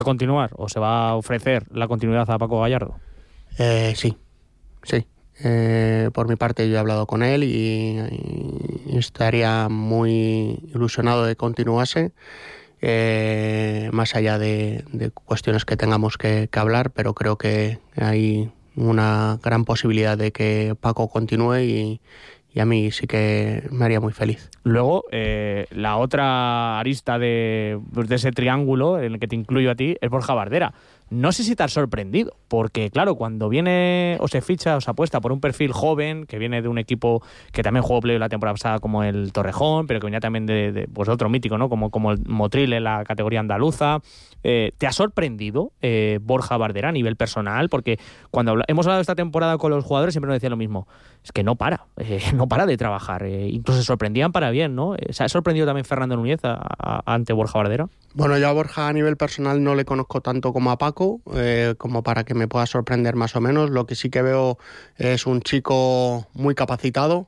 ¿Va a continuar o se va a ofrecer la continuidad a Paco Gallardo? Sí. Por mi parte yo he hablado con él y estaría muy ilusionado de continuarse, más allá de cuestiones que tengamos que hablar, pero creo que hay una gran posibilidad de que Paco continúe y a mí sí que me haría muy feliz. Luego, la otra arista de ese triángulo en el que te incluyo a ti es Borja Bardera. No sé si te has sorprendido, porque claro, cuando viene o se ficha o se apuesta por un perfil joven, que viene de un equipo que también jugó play la temporada pasada como el Torrejón, pero que venía también de pues otro mítico, ¿no? Como el Motril en la categoría andaluza. ¿Te ha sorprendido Borja Bardera a nivel personal? Porque cuando hemos hablado esta temporada con los jugadores siempre nos decían lo mismo, es que no para de trabajar, incluso se sorprendían para bien, ¿no? ¿Se ha sorprendido también Fernando Núñez ante Borja Bardera? Bueno, yo a Borja a nivel personal no le conozco tanto como a Paco, como para que me pueda sorprender más o menos. Lo que sí que veo es un chico muy capacitado.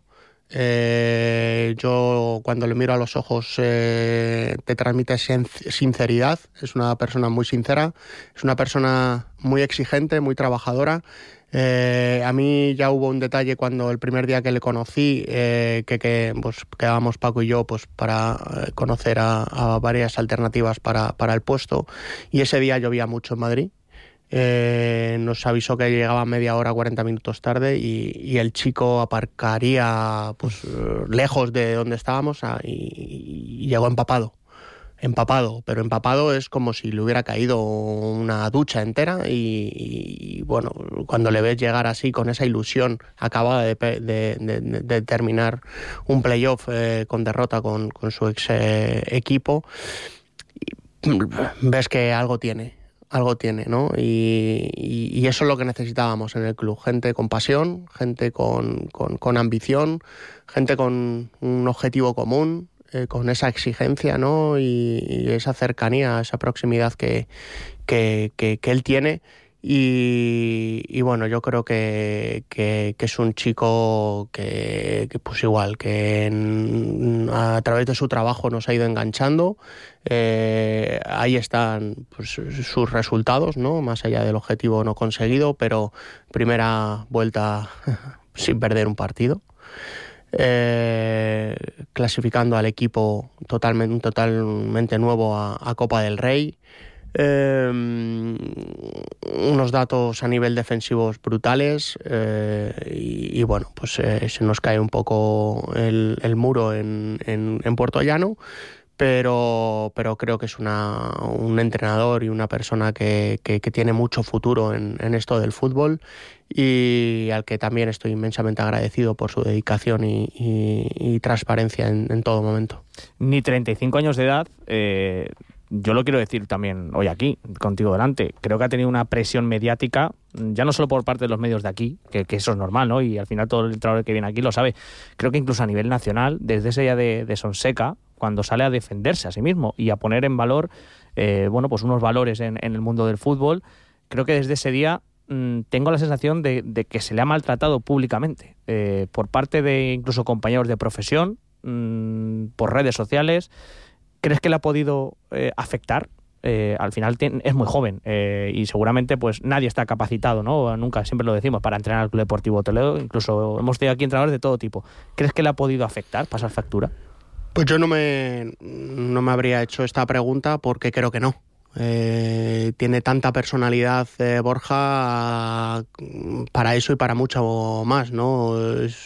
Yo cuando le miro a los ojos te transmite sinceridad. Es una persona muy sincera, es una persona muy exigente, muy trabajadora. A mí ya hubo un detalle cuando el primer día que le conocí, que pues quedábamos Paco y yo pues para conocer a varias alternativas para el puesto, y ese día llovía mucho en Madrid. Nos avisó que llegaba media hora, 40 minutos tarde, y el chico aparcaría pues lejos de donde estábamos y llegó empapado, pero empapado es como si le hubiera caído una ducha entera y bueno, cuando le ves llegar así con esa ilusión, acaba de terminar un playoff con derrota con su ex equipo, ves que algo tiene, ¿no? Y eso es lo que necesitábamos en el club, gente con pasión, gente con ambición, gente con un objetivo común, con esa exigencia, ¿no? Y esa cercanía, esa proximidad que él tiene. Y bueno, yo creo que es un chico que pues igual, que a través de su trabajo nos ha ido enganchando. Ahí están pues sus resultados, ¿no? Más allá del objetivo no conseguido, pero primera vuelta sin perder un partido. Clasificando al equipo totalmente nuevo a Copa del Rey. Unos datos a nivel defensivos brutales, y bueno, pues se nos cae un poco el muro en Puertollano, pero creo que es un entrenador y una persona que tiene mucho futuro en esto del fútbol, y al que también estoy inmensamente agradecido por su dedicación y transparencia en todo momento. Ni 35 años de edad, yo lo quiero decir también hoy aquí, contigo delante. Creo que ha tenido una presión mediática, ya no solo por parte de los medios de aquí, que eso es normal, ¿no? Y al final todo el entrenador que viene aquí lo sabe. Creo que incluso a nivel nacional, desde ese día de Sonseca, cuando sale a defenderse a sí mismo y a poner en valor, bueno, pues unos valores en el mundo del fútbol, creo que desde ese día tengo la sensación de que se le ha maltratado públicamente, por parte de incluso compañeros de profesión, por redes sociales. ¿Crees que le ha podido afectar? Al final es muy joven, y seguramente pues nadie está capacitado, ¿no? Nunca, siempre lo decimos, para entrenar al Club Deportivo Toledo. Incluso hemos tenido aquí entrenadores de todo tipo. ¿Crees que le ha podido afectar, pasar factura? Pues yo no me habría hecho esta pregunta porque creo que no. Tiene tanta personalidad Borja para eso y para mucho más, ¿no?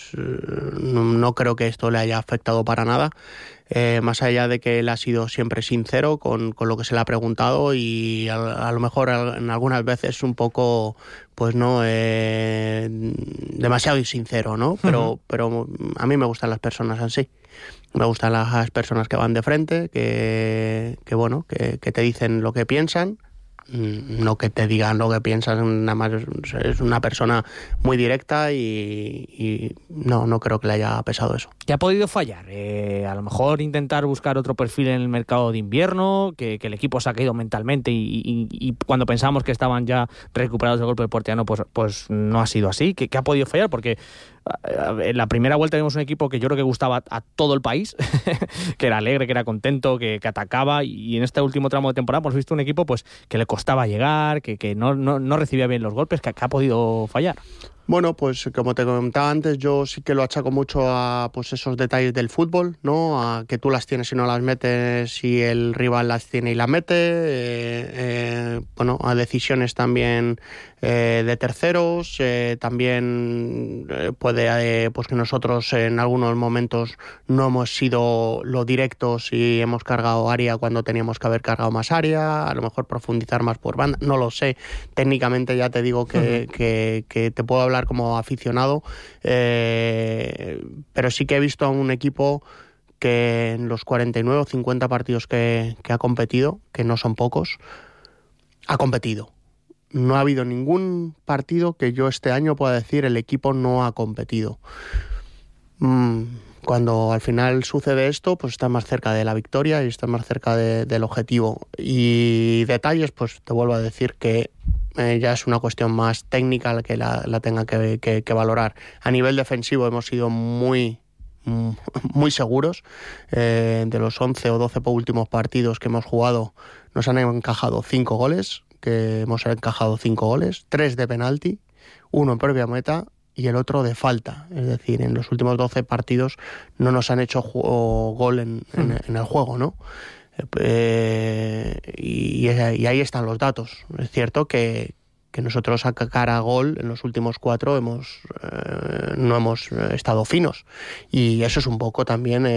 No creo que esto le haya afectado para nada. Más allá de que él ha sido siempre sincero con lo que se le ha preguntado, y a lo mejor en algunas veces un poco, pues no, demasiado insincero, ¿no? Pero a mí me gustan las personas así. Me gustan las personas que van de frente, que bueno, que te dicen lo que piensan, no que te digan lo que piensan, nada más. Es una persona muy directa y no creo que le haya pesado eso. ¿Qué ha podido fallar? A lo mejor intentar buscar otro perfil en el mercado de invierno, que el equipo se ha caído mentalmente y cuando pensamos que estaban ya recuperados del golpe del Puertollano, pues no ha sido así. ¿Qué ha podido fallar? Porque En la primera vuelta vimos un equipo que yo creo que gustaba a todo el país, que era alegre, que era contento, que atacaba, y en este último tramo de temporada hemos visto un equipo pues que le costaba llegar, que no recibía bien los golpes, que ha podido fallar. Bueno, pues como te comentaba antes, yo sí que lo achaco mucho a pues esos detalles del fútbol, ¿no? A que tú las tienes y no las metes y el rival las tiene y la mete, bueno, a decisiones también de terceros, también puede pues que nosotros en algunos momentos no hemos sido lo directos y hemos cargado área cuando teníamos que haber cargado más área, a lo mejor profundizar más por banda, no lo sé. Técnicamente ya te digo que te puedo hablar como aficionado, pero sí que he visto a un equipo que en los 49 o 50 partidos que ha competido, que no son pocos, ha competido. No ha habido ningún partido que yo este año pueda decir el equipo no ha competido. Cuando al final sucede esto, pues está más cerca de la victoria y está más cerca del objetivo. Y detalles, pues te vuelvo a decir que ya es una cuestión más técnica la que la tenga que valorar. A nivel defensivo hemos sido muy seguros. De los 11 o 12 últimos partidos que hemos jugado nos han encajado 5 goles, 3 de penalti, 1 en propia meta y el otro de falta. Es decir, en los últimos 12 partidos no nos han hecho gol en el juego, ¿no? Y ahí están los datos. Es cierto que nosotros a cara a gol en los últimos 4 no hemos estado finos, y eso es un poco también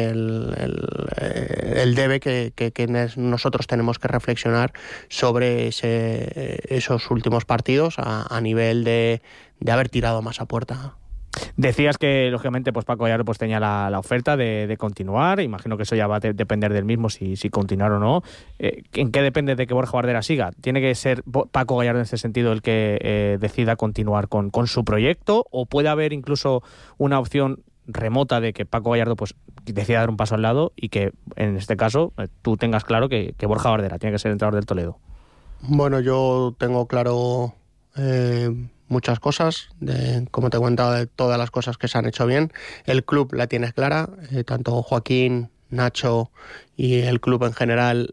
el debe que nosotros tenemos que reflexionar sobre esos últimos partidos a nivel de haber tirado más a puerta. Decías que, lógicamente, pues Paco Gallardo pues tenía la oferta de continuar. Imagino que eso ya va a depender del mismo si continuar o no. ¿En qué depende de que Borja Bardera siga? ¿Tiene que ser Paco Gallardo en ese sentido el que decida continuar con su proyecto? ¿O puede haber incluso una opción remota de que Paco Gallardo pues decida dar un paso al lado y que, en este caso, tú tengas claro que Borja Bardera tiene que ser entrenador del Toledo? Bueno, yo tengo claro muchas cosas, como te he contado, de todas las cosas que se han hecho bien. El club la tiene clara, tanto Joaquín, Nacho y el club en general.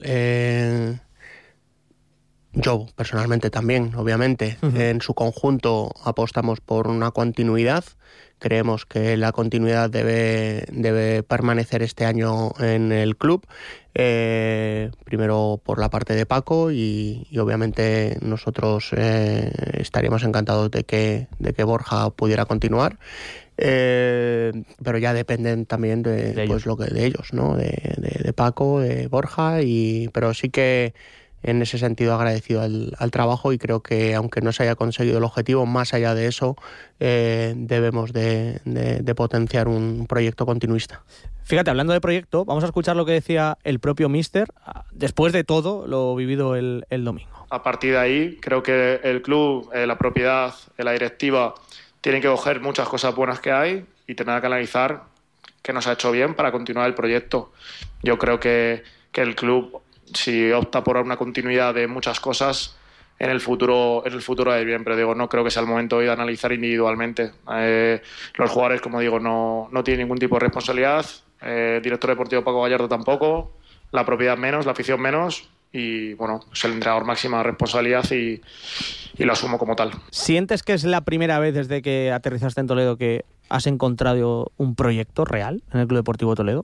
Yo personalmente también, obviamente. En su conjunto apostamos por una continuidad. Creemos que la continuidad debe permanecer este año en el club. Primero por la parte de Paco y obviamente nosotros estaríamos encantados de que Borja pudiera continuar. Pero ya dependen también de ellos, ¿no? De Paco, de Borja, pero sí que en ese sentido agradecido al trabajo, y creo que aunque no se haya conseguido el objetivo, más allá de eso debemos de potenciar un proyecto continuista. Fíjate, hablando de proyecto, vamos a escuchar lo que decía el propio míster después de todo lo vivido el domingo. A partir de ahí, creo que el club, la propiedad, la directiva tienen que coger muchas cosas buenas que hay y tener que analizar qué nos ha hecho bien para continuar el proyecto. Yo creo que el club, si opta por una continuidad de muchas cosas, en el futuro va a ir bien, pero digo, no creo que sea el momento hoy de analizar individualmente. Los jugadores, como digo, no tienen ningún tipo de responsabilidad, director deportivo Paco Gallardo tampoco, la propiedad menos, la afición menos, y bueno, es el entrenador máxima responsabilidad y lo asumo como tal. ¿Sientes que es la primera vez desde que aterrizaste en Toledo que has encontrado un proyecto real en el Club Deportivo Toledo?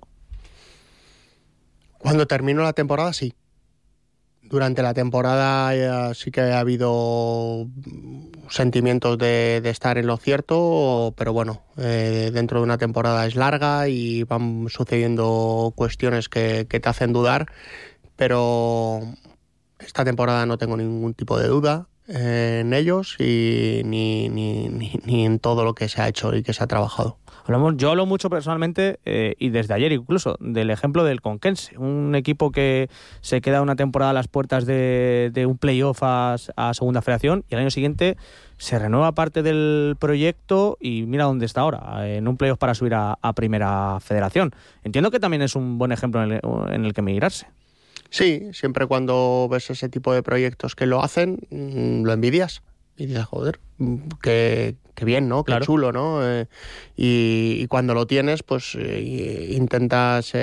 Cuando terminó la temporada, sí. Durante la temporada sí que ha habido sentimientos de estar en lo cierto, pero bueno, dentro de una temporada es larga y van sucediendo cuestiones que te hacen dudar, pero esta temporada no tengo ningún tipo de duda en ellos y ni en todo lo que se ha hecho y que se ha trabajado. Yo hablo mucho personalmente y desde ayer incluso del ejemplo del Conquense, un equipo que se queda una temporada a las puertas de un playoff a Segunda Federación y al año siguiente se renueva parte del proyecto y mira dónde está ahora, en un playoff para subir a Primera Federación. Entiendo que también es un buen ejemplo en el que mirarse. Sí, siempre cuando ves ese tipo de proyectos que lo hacen, lo envidias. y dices, joder, qué bien, ¿no? Qué chulo, ¿no? Y cuando lo tienes, pues intentas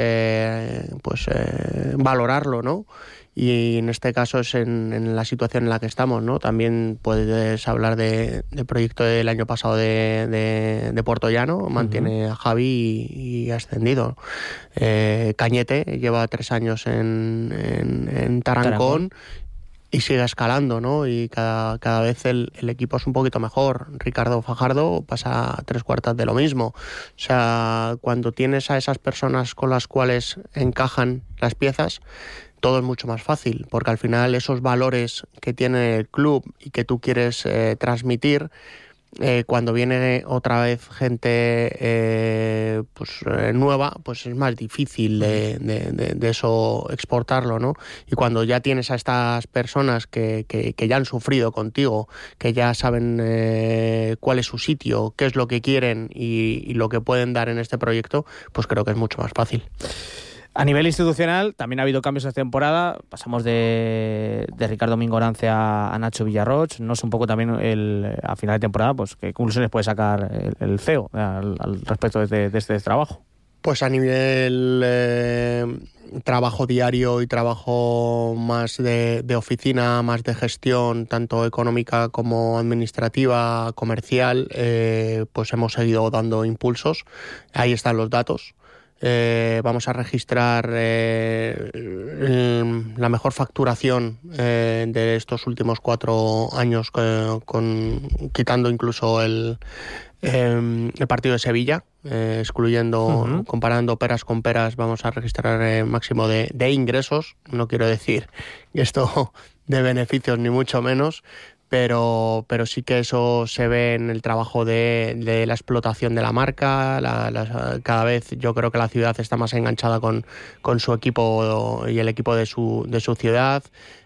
valorarlo, ¿no? Y en este caso es en la situación en la que estamos, ¿no? También puedes hablar del proyecto del año pasado de Puertollano, mantiene a Javi y ha ascendido. Cañete lleva 3 años en Tarancón. Y sigue escalando, ¿no? Y cada vez el equipo es un poquito mejor. Ricardo Fajardo pasa a 3/4 de lo mismo. O sea, cuando tienes a esas personas con las cuales encajan las piezas, todo es mucho más fácil, porque al final esos valores que tiene el club y que tú quieres transmitir, cuando viene otra vez gente nueva, pues es más difícil de eso exportarlo, ¿no? Y cuando ya tienes a estas personas que ya han sufrido contigo, que ya saben cuál es su sitio, qué es lo que quieren y lo que pueden dar en este proyecto, pues creo que es mucho más fácil. A nivel institucional, también ha habido cambios esta temporada. Pasamos de Ricardo Mingorance a Nacho Villarroch. No sé un poco también a final de temporada, pues qué conclusiones puede sacar el CEO al respecto de este trabajo. Pues a nivel trabajo diario y trabajo más de oficina, más de gestión, tanto económica como administrativa, comercial, pues hemos seguido dando impulsos. Ahí están los datos. Vamos a registrar la mejor facturación de estos últimos 4 años, quitando incluso el partido de Sevilla, excluyendo, comparando peras con peras, vamos a registrar máximo de ingresos. No quiero decir esto de beneficios ni mucho menos, pero sí que eso se ve en el trabajo de la explotación de la marca. Cada vez yo creo que la ciudad está más enganchada con su equipo y el equipo de su ciudad.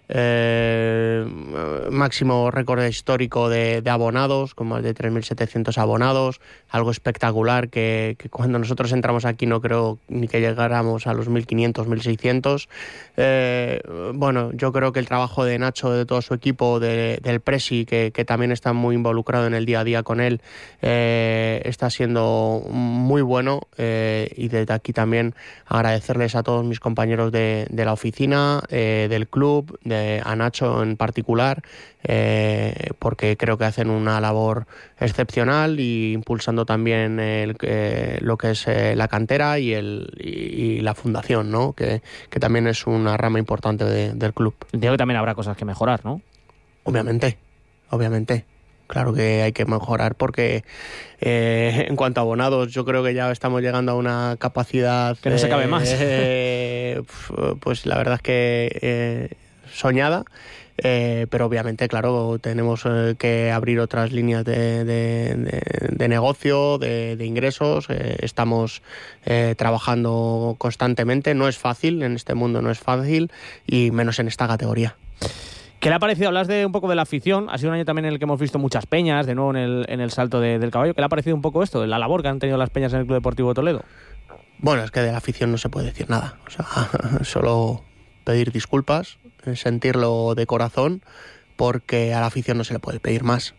Máximo récord histórico de abonados, con más de 3.700 abonados, algo espectacular que cuando nosotros entramos aquí no creo ni que llegáramos a los 1.500, 1.600. Bueno, yo creo que el trabajo de Nacho, de todo su equipo, del Presi, que también está muy involucrado en el día a día con él, está siendo muy bueno, y desde aquí también agradecerles a todos mis compañeros de la oficina, del club, a Nacho en particular, porque creo que hacen una labor excepcional y impulsando también lo que es la cantera y la fundación, ¿no? Que también es una rama importante del club. Entiendo que también habrá cosas que mejorar, ¿no? Obviamente. Claro que hay que mejorar porque en cuanto a abonados yo creo que ya estamos llegando a una capacidad que no se cabe más. Pues la verdad es que soñada, pero obviamente, claro, tenemos que abrir otras líneas de negocio, de ingresos. Estamos trabajando constantemente. No es fácil, en este mundo no es fácil, y menos en esta categoría. ¿Qué le ha parecido? Hablas un poco de la afición. Ha sido un año también en el que hemos visto muchas peñas, de nuevo en el salto del caballo. ¿Qué le ha parecido un poco esto, la labor que han tenido las peñas en el Club Deportivo de Toledo? Bueno, es que de la afición no se puede decir nada. O sea, solo pedir disculpas, sentirlo de corazón, porque a la afición no se le puede pedir más.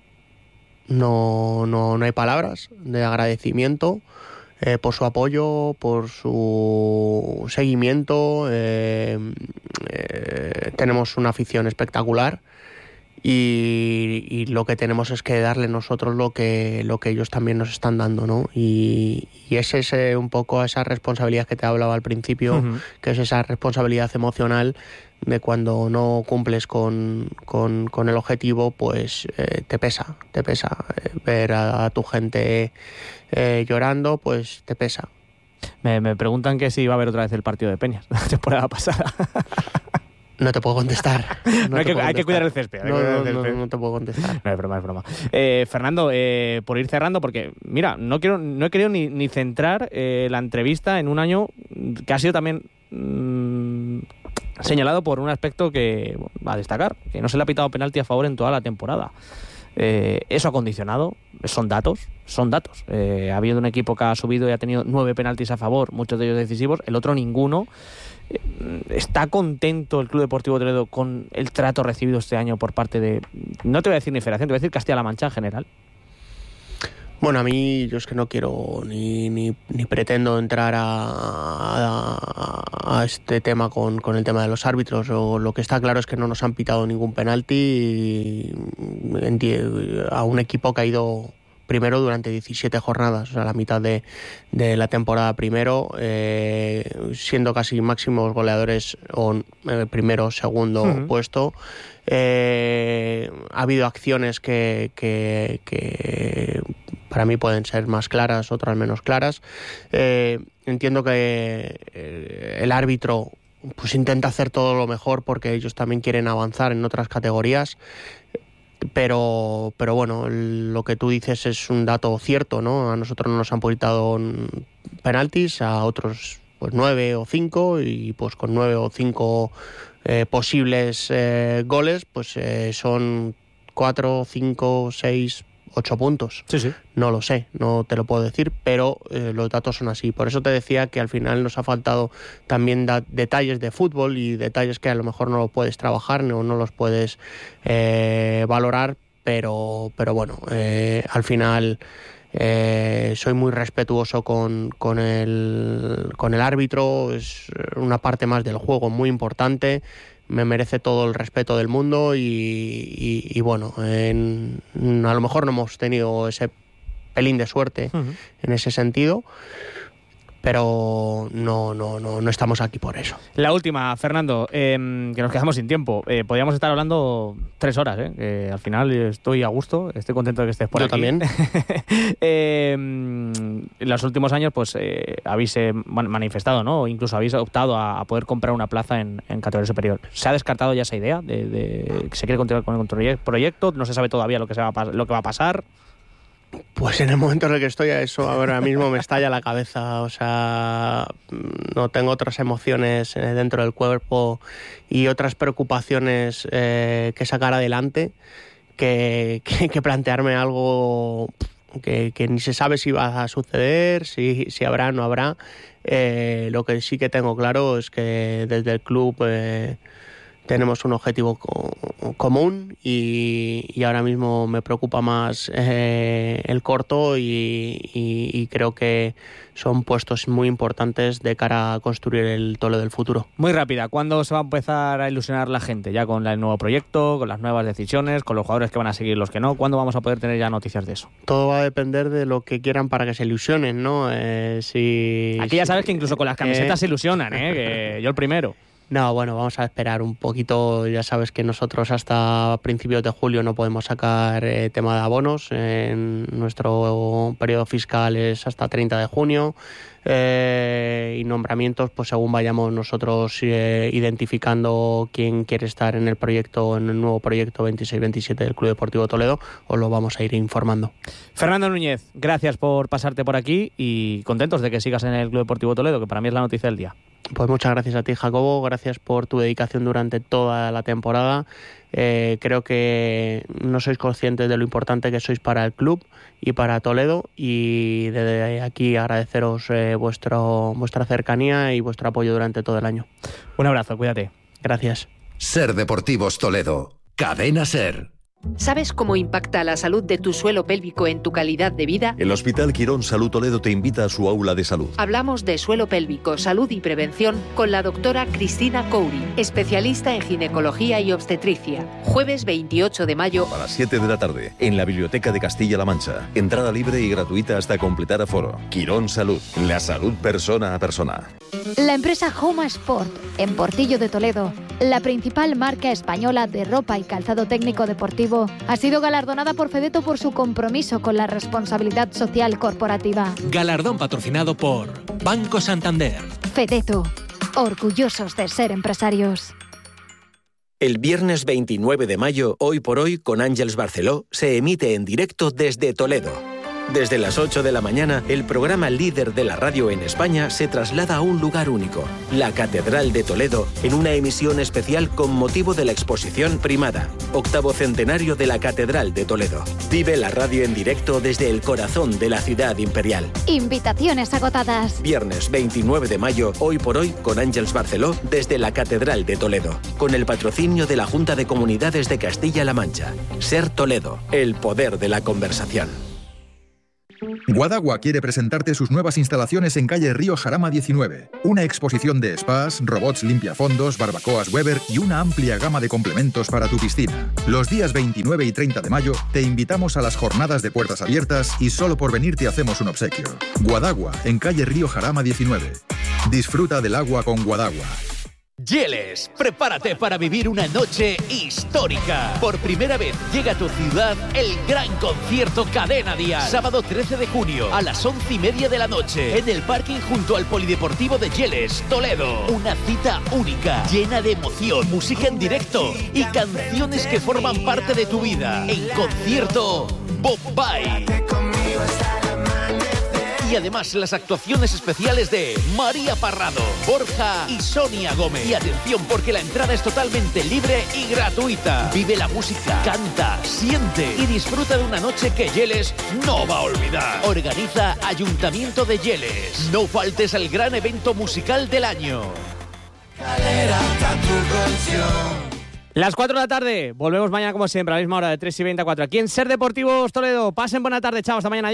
No hay palabras de agradecimiento por su apoyo, por su seguimiento. Tenemos una afición espectacular y lo que tenemos es que darle nosotros lo que ellos también nos están dando, ¿no? Y ese es un poco esa responsabilidad que te hablaba al principio, que es esa responsabilidad emocional de cuando no cumples con el objetivo, pues te pesa. Ver a tu gente llorando, pues te pesa. Me preguntan que si va a haber otra vez el partido de peñas la temporada pasada. No te puedo contestar. Hay que cuidar el césped. No te puedo contestar. No, es broma. Fernando, por ir cerrando, porque mira, no he querido ni centrar la entrevista en un año que ha sido también señalado por un aspecto que va a destacar, que no se le ha pitado penalti a favor en toda la temporada. Eso ha condicionado, son datos. Ha habido un equipo que ha subido y ha tenido 9 penaltis a favor, muchos de ellos decisivos, el otro ninguno. ¿Está contento el Club Deportivo Toledo con el trato recibido este año por parte de, no te voy a decir ni Federación, te voy a decir Castilla-La Mancha en general? Bueno, a mí yo es que no quiero ni pretendo entrar a este tema con el tema de los árbitros. Lo que está claro es que no nos han pitado ningún penalti a un equipo que ha ido primero durante 17 jornadas, o sea, la mitad de la temporada primero, siendo casi máximos goleadores o primero, segundo puesto. Ha habido acciones que para mí pueden ser más claras, otras menos claras. Entiendo que el árbitro pues intenta hacer todo lo mejor porque ellos también quieren avanzar en otras categorías. Pero bueno, lo que tú dices es un dato cierto, ¿no? A nosotros no nos han pitado penaltis, a otros pues 9 o 5, y pues con 9 o 5 posibles goles, pues son 4, 5, 6, 8 puntos. Sí. No lo sé, no te lo puedo decir, pero los datos son así. Por eso te decía que al final nos ha faltado también detalles de fútbol y detalles que a lo mejor no lo puedes trabajar, no los puedes valorar, pero bueno, al final soy muy respetuoso con el árbitro. Es una parte más del juego muy importante. Me merece todo el respeto del mundo y bueno, a lo mejor no hemos tenido ese pelín de suerte en ese sentido, pero no estamos aquí por eso. La última, Fernando, que nos quedamos sin tiempo. Podríamos estar hablando 3 horas, que al final estoy a gusto, estoy contento de que estés por aquí. Yo también. En los últimos años pues habéis manifestado, ¿no? Incluso habéis optado a poder comprar una plaza en categoría superior. ¿Se ha descartado ya esa idea de que se quiere continuar con el proyecto? ¿No se sabe todavía lo que va a pasar? Pues en el momento en el que estoy a eso ahora mismo me estalla la cabeza, o sea, no tengo otras emociones dentro del cuerpo y otras preocupaciones que sacar adelante que plantearme algo que ni se sabe si va a suceder, si habrá o no habrá. Lo que sí que tengo claro es que desde el club tenemos un objetivo común y ahora mismo me preocupa más el corto y creo que son puestos muy importantes de cara a construir el Toledo del futuro. Muy rápida, ¿cuándo se va a empezar a ilusionar la gente? Ya con el nuevo proyecto, con las nuevas decisiones, con los jugadores que van a seguir, los que no. ¿Cuándo vamos a poder tener ya noticias de eso? Todo va a depender de lo que quieran para que se ilusionen, ¿no? Aquí ya sabes que incluso con las camisetas se ilusionan, que yo el primero. No, bueno, vamos a esperar un poquito. Ya sabes que nosotros hasta principios de julio no podemos sacar tema de abonos. Nuestro periodo fiscal es hasta 30 de junio. Y nombramientos, pues según vayamos nosotros identificando quién quiere estar en el proyecto, en el nuevo proyecto 26-27 del Club Deportivo Toledo, os lo vamos a ir informando. Fernando Núñez, gracias por pasarte por aquí y contentos de que sigas en el Club Deportivo Toledo, que para mí es la noticia del día. Pues muchas gracias a ti, Jacobo, gracias por tu dedicación durante toda la temporada. Creo que no sois conscientes de lo importante que sois para el club y para Toledo, y desde aquí agradeceros vuestra cercanía y vuestro apoyo durante todo el año. Un abrazo, cuídate. Gracias. Ser Deportivos Toledo, Cadena Ser. ¿Sabes cómo impacta la salud de tu suelo pélvico en tu calidad de vida? El Hospital Quirón Salud Toledo te invita a su aula de salud. Hablamos de suelo pélvico, salud y prevención con la doctora Cristina Coury, especialista en ginecología y obstetricia. Jueves 28 de mayo a las 7 de la tarde, en la Biblioteca de Castilla-La Mancha. Entrada libre y gratuita hasta completar aforo. Quirón Salud, la salud persona a persona. La empresa Homa Sport, en Portillo de Toledo, la principal marca española de ropa y calzado técnico deportivo, ha sido galardonada por Fedeto por su compromiso con la responsabilidad social corporativa. Galardón patrocinado por Banco Santander. Fedeto, orgullosos de ser empresarios. El viernes 29 de mayo, Hoy por Hoy, con Àngels Barceló, se emite en directo desde Toledo. Desde las 8 de la mañana, el programa líder de la radio en España se traslada a un lugar único, la Catedral de Toledo, en una emisión especial con motivo de la exposición Primada, 8º centenario de la Catedral de Toledo. Vive la radio en directo desde el corazón de la ciudad imperial. Invitaciones agotadas. Viernes 29 de mayo, hoy por hoy, con Ángels Barceló, desde la Catedral de Toledo, con el patrocinio de la Junta de Comunidades de Castilla-La Mancha. Ser Toledo, el poder de la conversación. Guadagua quiere presentarte sus nuevas instalaciones en calle Río Jarama 19. Una exposición de spas, robots limpiafondos, barbacoas Weber y una amplia gama de complementos para tu piscina. Los días 29 y 30 de mayo te invitamos a las jornadas de puertas abiertas y solo por venir te hacemos un obsequio. Guadagua, en calle Río Jarama 19. Disfruta del agua con Guadagua. Yeles, prepárate para vivir una noche histórica. Por primera vez llega a tu ciudad el gran concierto Cadena Dial. Sábado 13 de junio a las 11:30 de la noche en el parking junto al Polideportivo de Yeles, Toledo. Una cita única, llena de emoción, música en directo y canciones que forman parte de tu vida. En concierto Bombay. Y además las actuaciones especiales de María Parrado, Borja y Sonia Gómez. Y atención, porque la entrada es totalmente libre y gratuita. Vive la música, canta, siente y disfruta de una noche que Yeles no va a olvidar. Organiza Ayuntamiento de Yeles. No faltes al gran evento musical del año. Las 4 de la tarde, volvemos mañana como siempre, a la misma hora de 3:24, aquí en Ser Deportivos Toledo. Pasen buena tarde, chao, hasta mañana.